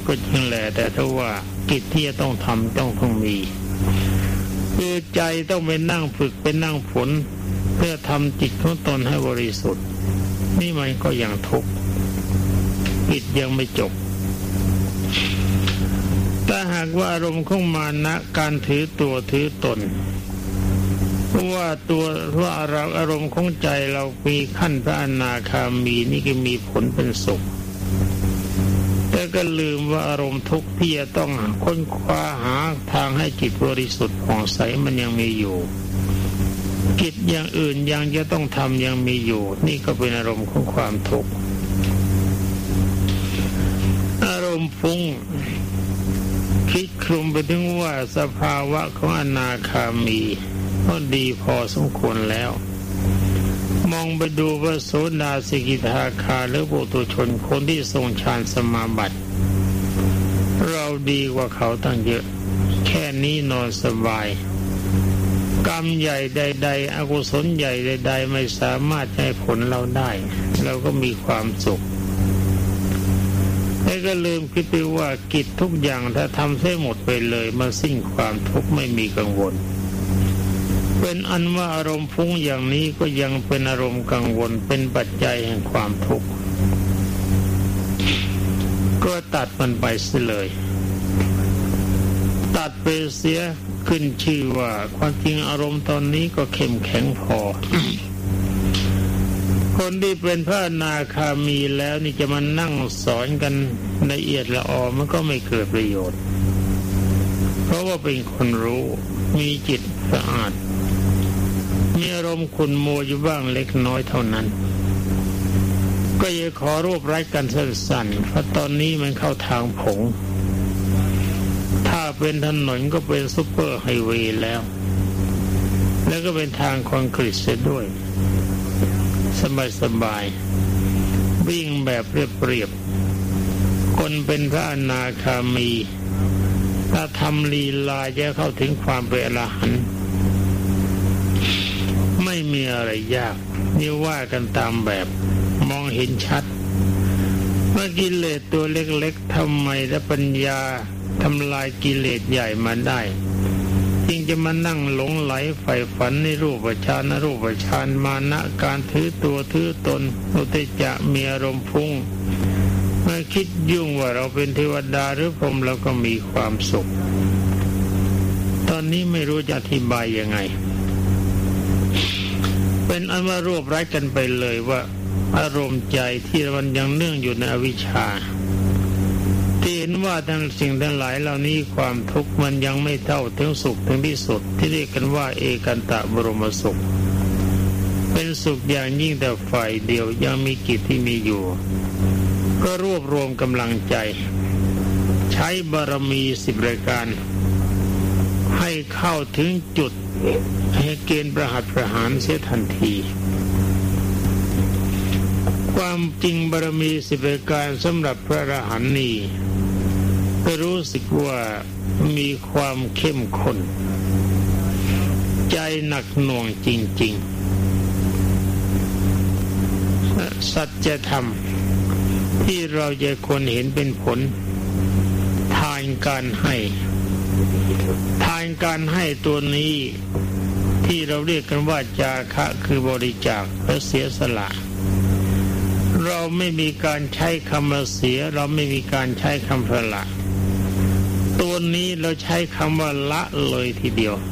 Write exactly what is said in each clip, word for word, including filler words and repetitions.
ก็จริงแหละแต่ถ้าว่ากิจที่จะต้องทำต้องต้องมีคือใจต้องไปนั่งฝึกไปนั่งฝนเพื่อทำจิตของตนให้บริสุทธิ์นี่มันก็ยังทุกข์กิจยังไม่จบถ้าหากว่าอารมณ์ของมานะการถือตัวถือตนว่าตัวว่าอารมณ์ของใจเรามีขั้นพระอนาคามีนี่ก็มีผลเป็นสุขแต่ก็ลืมว่าอารมณ์ทุกข์ที่จะต้องค้นคว้าหาทางให้จิตบริสุทธิ์ผ่องใสมันยังมีอยู่กิจอย่างอื่นยังจะต้องทำยังมีอยู่นี่ก็เป็นอารมณ์ของความทุกข์อารมณ์ฟุ้งคิดคลุมไปถึงว่าสภาวะของอนาคามีก็ดีพอสมควรแล้วมองไปดูว่าโสดาสกิทาคาหรือปุถุชนคนที่ทรงฌานสมาบัติเราดีกว่าเขาตั้งเยอะแค่นี้นอนสบายกรรมใหญ่ใดๆอกุศลใหญ่ใดๆไม่สามารถให้ผลเราได้เราก็มีความสุขแต่ก็ลืมคิดไปว่ากิจทุกอย่างถ้าทำให้หมดไปเลยมันสิ้นความทุกข์ไม่มีกังวลเป็นอันว่าอารมณ์ฟุ้งอย่างนี้ก็ยังเป็นอารมณ์กังวลเป็นปัจจัยแห่งความทุกข์ก็ตัดมันไปเสียเลยตัดไปเสียขึ้นชื่อว่าความจริงอารมณ์ตอนนี้ก็เข้มแข็งพอ คนที่เป็นพระอนาคามีแล้วนี่จะมานั่งสอนกันละเอียดละออมันก็ไม่เกิดประโยชน์เพราะว่าเป็นคนรู้มีจิตสะอาดมีอารมณ์ขุ่นมัวอยู่บ้างเล็กน้อยเท่านั้นก็อย่าขอรวบรัดกันสั้นๆเพราะตอนนี้มันเข้าทางผงถ้าเป็นถนนก็เป็นซุปเปอร์ไฮเวย์แล้วแล้วก็เป็นทางคอนกรีตเสียด้วยสบายๆวิ่งแบบเรียบๆคนเป็นพระอนาคามีถ้าทำลีลาจะเข้าถึงความเป็นอรหันต์ไม่มีอะไรยากนี่ว่ากันตามแบบมองเห็นชัดเมื่อกิเลสตัวเล็กๆทำไมและปัญญาทำลายกิเลสใหญ่มาได้จึงจะมานั่งหลงไหลใฝ่ฝันในรูปฌานอรูปฌานมานะการถือตัวถือตนอุทธัจจะมีอารมณ์ฟุ้งเมื่อคิดยุ่งว่าเราเป็นเทวดาหรือพรหมเราก็มีความสุขตอนนี้ไม่รู้จะอธิบายยังไงเป็นอันว่ารวบรัดกันไปเลยว่าอารมณ์ใจที่มันยังเนื่องอยู่ในอวิชชาที่เห็นว่าทั้งสิ่งทั้งหลายเหล่านี้ความทุกข์มันยังไม่เท่าถึงสุขถึงที่สุดที่เรียกกันว่าเอกันตะบรมสุขเป็นสุขอย่างยิ่งแต่ฝ่ายเดียวยังมีกิจที่มีอยู่ก็รวบรวมกำลังใจใช้บารมีสิบรายการให้เข้าถึงจุดให้เกณฑ์ประหัตประหารเสียทันทีความจริงบารมีสิบรายการสำหรับพระอรหันต์นี้ก็รู้สึกว่ามีความเข้มข้นใจหนักหน่วงจริงๆสัจธรรมที่เราจะควรเห็นเป็นผลทานการให้ทานการให้ตัวนี้ที่เราเรียกกันว่าจาคะคือบริจาคและเสียสละเราไม่มีการใช้คำว่าเสียเราไม่มีการใช้คำสละตัวนี้เราใช้คำว่าละเลยทีเดียว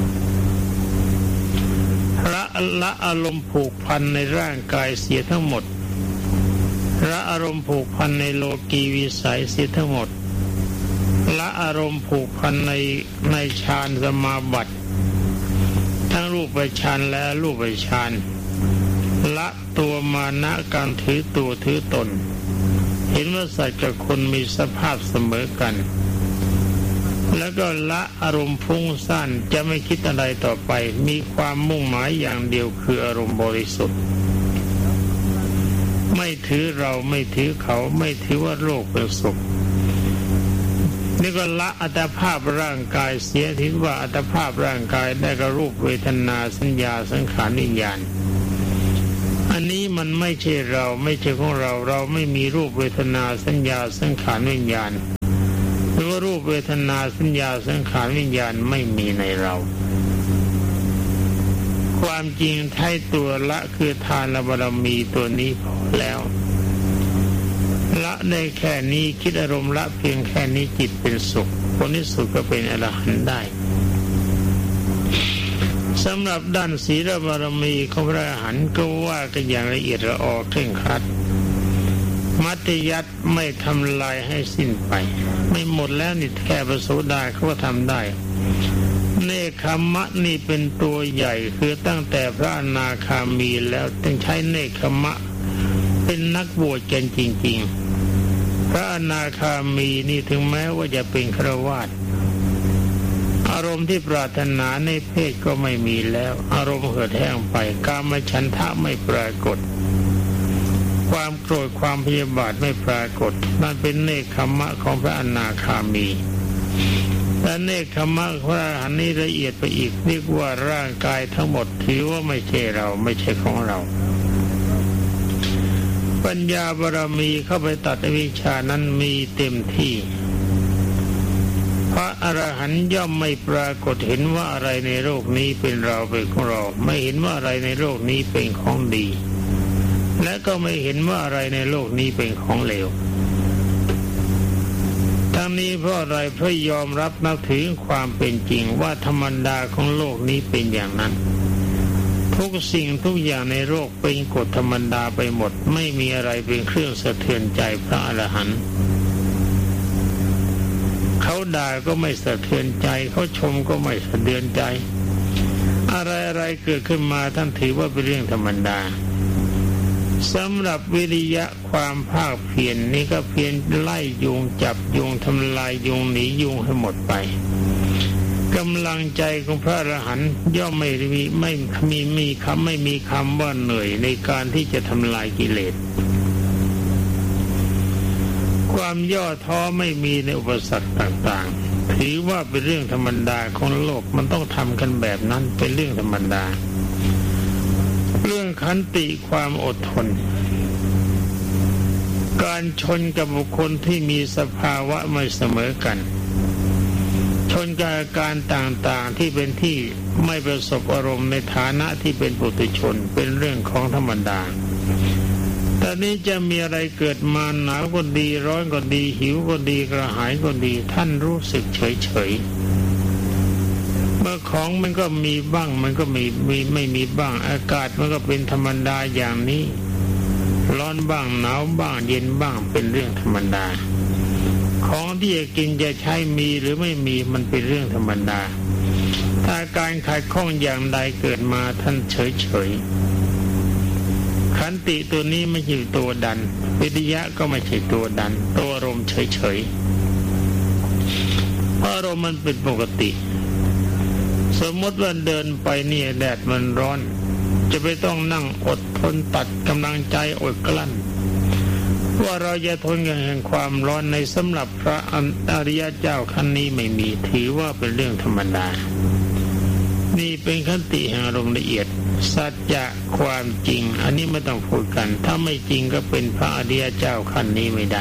ละละอารมณ์ผูกพันในร่างกายเสียทั้งหมดละอารมณ์ผูกพันในโลกีวิสัยเสียทั้งหมดละอารมณ์ผูกพันในในฌานสมาบัติทั้งรูปฌานและอรูปฌานละตัวมานะการถือตัวถือตนเห็นว่าสัตว์กับคนมีสภาพเสมอกันแล้วก็ละอารมณ์ฟุ้งซ่านจะไม่คิดอะไรต่อไปมีความมุ่งหมายอย่างเดียวคืออารมณ์บริสุทธิ์ไม่ถือเราไม่ถือเขาไม่ถือว่าโลกเป็นสุขนี่ก็ละอัตภาพร่างกายเสียถือว่าอัตภาพร่างกายได้กับรูปเวทนาสัญญาสังขารวิญญาณอันนี้มันไม่ใช่เราไม่ใช่ของเราเราไม่มีรูปเวทนาสัญญาสังขารวิญญาณหรือว่ารูปเวทนาสัญญาสังขารวิญญาณไม่มีในเราความจริงไถ่ตัวละคือทานบารมีตัวนี้พอแล้วละได้แค่นี้คิดอารมณ์ละเพียงแค่นี้จิตเป็นสุขคนที่สุดก็เป็นอรหันต์ได้สำหรับด้านศีลบารมีของพระอรหันต์ก็ว่ากันอย่างละเอียดละออเคร่งครัดมัธยัติไม่ทำลายให้สิ้นไปไม่หมดแล้วนี่แค่พระโสดาเขาก็ทำได้เนคขมะนี่เป็นตัวใหญ่คือตั้งแต่พระอนาคามีแล้วต้องใช้เนคขมะเป็นนักบวชกันจริงๆพระอนาคามีนี่ถึงแม้ว่าจะเป็นฆราวาสอารมณ์ที่ปรารถนาในเพศก็ไม่มีแล้วอารมณ์เหือดแห้งไปกามฉันทะไม่ปรากฏความโกรธความพยาบาทไม่ปรากฏนั่นเป็นเนคขมะของพระอนาคามีและเนคขมะพระอรหันต์นี้ละเอียดไปอีกเรียกว่าร่างกายทั้งหมดถือว่าไม่ใช่เราไม่ใช่ของเราปัญญาบารมีเข้าไปตัดอวิชชานั้นมีเต็มที่พระอรหันต์ย่อมไม่ปรากฏเห็นว่าอะไรในโลกนี้เป็นเราเป็นของเราไม่เห็นว่าอะไรในโลกนี้เป็นของดีและก็ไม่เห็นว่าอะไรในโลกนี้เป็นของเลวทั้งนี้เพราะอะไรเพราะยอมรับนับถือความเป็นจริงว่าธรรมดาของโลกนี้เป็นอย่างนั้นทุกสิ่งทุกอย่างในโลกเป็นกฎธรรมดาไปหมดไม่มีอะไรเป็นเครื่องสะเทือนใจพระอรหันต์เขาด่าก็ไม่สะเทือนใจเขาชมก็ไม่สะเทือนใจอะไรอะไรเกิดขึ้นมาท่านถือว่าเป็นเรื่องธรรมดาสำหรับวิริยะความภาคเพียร น, นี่ก็เพียรไล่ยุงจับยุงทำลายยุงหนียุงให้หมดไปกำลังใจของพระอรหันต์ย่อมไม่มีไม่มีมีคำไม่มีคำว่าเหนื่อยในการที่จะทำลายกิเลสความย่อท้อไม่มีในอุปสรรคต่างๆถือว่าเป็นเรื่องธรรมดาของโลกมันต้องทำกันแบบนั้นเป็นเรื่องธรรมดาเรื่องขันติความอดทนการชนกับบุคคลที่มีสภาวะไม่เสมอกันชนกับอาการต่างๆที่เป็นที่ไม่ประสบอารมณ์ในฐานะที่เป็นปุถุชนเป็นเรื่องของธรรมดาแต่นี้จะมีอะไรเกิดมาหนาวก็ดีร้อนก็ดีหิวก็ดีกระหายก็ดีท่านรู้สึกเฉยๆเมื่อของมันก็มีบ้างมันก็มีมีไม่มีบ้างอากาศมันก็เป็นธรรมดาอย่างนี้ร้อนบ้างหนาวบ้างเย็นบ้างเป็นเรื่องธรรมดาของที่จะกินจะใช้มีหรือไม่มีมันเป็นเรื่องธรรมดาถ้าการขัดข้องอย่างใดเกิดมาท่านเฉยๆขันติตัวนี้ไม่ใช่ตัวดันวิริยะก็ไม่ใช่ตัวดันตัวอารมณ์เฉยๆเพราะอารมณ์มันเป็นปกติสมมติว่าเดินไปเนี่ยแดดมันร้อนจะไปต้องนั่งอดทนตัดกำลังใจอดกลั้นว่าเราจะทนกับแห่งความร้อนในสำหรับพระอริยเจ้าขั้นนี้ไม่มีถือว่าเป็นเรื่องธรรมดานี่เป็นขันติแห่งอารมณ์ละเอียดสัจจะความจริงอันนี้ไม่ต้องพูดกันถ้าไม่จริงก็เป็นพระอริยเจ้าขั้นนี้ไม่ได้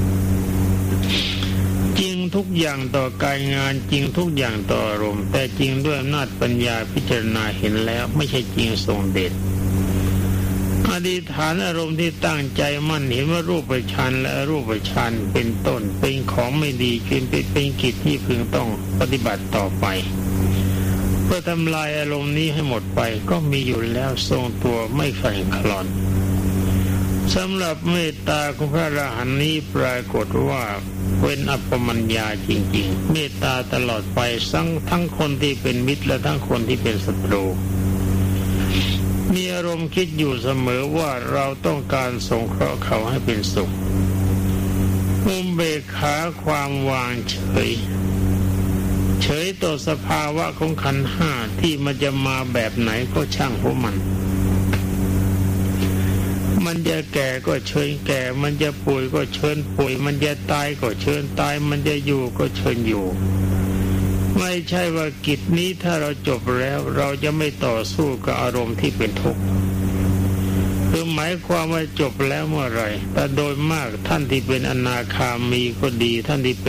จริงทุกอย่างต่อการงานจริงทุกอย่างต่ออารมณ์แต่จริงด้วยอำนาจปัญญาพิจารณาเห็นแล้วไม่ใช่จริงทรงเดชอธิษฐานอารมณ์ที่ตั้งใจมั่นเห็นว่ารูปฌานและอรูปฌานเป็นต้นเป็นของไม่ดีจึงเป็นเป็นกิจที่พึงต้องปฏิบัติต่อไปเพื่อทำลายอารมณ์นี้ให้หมดไปก็มีอยู่แล้วทรงตัวไม่สั่นคลอนสำหรับเมตตาของพระอรหันต์นี้ปรากฏว่าเป็นอัปปมัญญาจริงๆเมตตาตลอดไปทั้งทั้งคนที่เป็นมิตรและทั้งคนที่เป็นศัตรูมีอารมณ์คิดอยู่เสมอว่าเราต้องการสงเคราะห์เขาให้เป็นสุขอุเบกขาความวางเฉยเฉยต่อสภาวะของขันธ์ห้าที่มันจะมาแบบไหนก็ช่างหัวมันมันจะแก่ก็เชิญแก่มันจะป่วยก็เชิญป่วยมันจะตายก็เชิญตายมันจะอยู่ก็เชิญอยู่ไม่ใช่ว่ากิจนี้ถ้าเราจบแล้วเราจะไม่ต่อสู้กับอารมณ์ที่เป็นทุกข์คือหมายความว่าจบแล้วเมื่อไหร่แต่โดยมากท่านที่เป็นอนาคามีก็ดีท่านที่เป็น